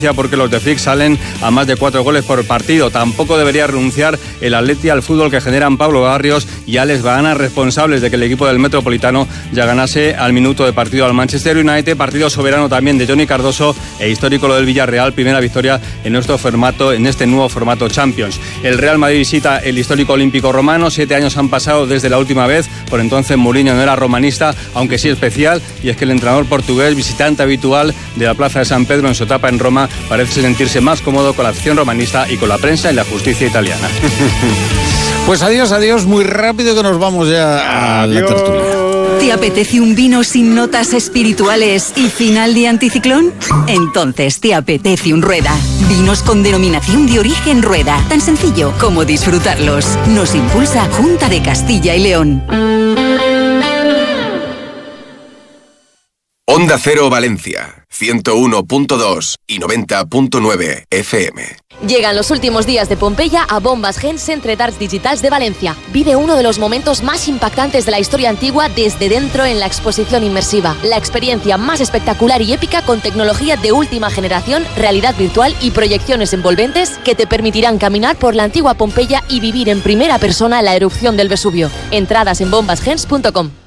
porque los de Flick salen a más de 4 goles por partido. Tampoco debería renunciar el Atleti al fútbol que generan Pablo Barrios y Alex Baena, responsables de que el equipo del Metropolitano ya ganase al minuto de partido al Manchester United. Partido soberano también de Johnny Cardoso e histórico lo del Villarreal, primera victoria en este nuevo formato Champions. El Real Madrid visita el histórico Olímpico Romano. 7 años han pasado desde la última vez. Por entonces Mourinho no era romanista, aunque sí especial, y es que el entrenador portugués, visitante habitual de la Plaza de San Pedro en su etapa en Roma, parece sentirse más cómodo con la afición romanista y con la prensa y la justicia italiana. Pues adiós, muy rápido que nos vamos ya a la tertulia. ¿Te apetece un vino sin notas espirituales y final de anticiclón? Entonces te apetece un Rueda. Vinos con denominación de origen Rueda. Tan sencillo como disfrutarlos. Nos impulsa Junta de Castilla y León. Onda Cero Valencia, 101.2 y 90.9 FM. Llegan los últimos días de Pompeya a Bombas Gens Centre d'Arts Digitals de Valencia. Vive uno de los momentos más impactantes de la historia antigua desde dentro en la exposición inmersiva. La experiencia más espectacular y épica con tecnología de última generación, realidad virtual y proyecciones envolventes que te permitirán caminar por la antigua Pompeya y vivir en primera persona la erupción del Vesubio. Entradas en bombasgens.com.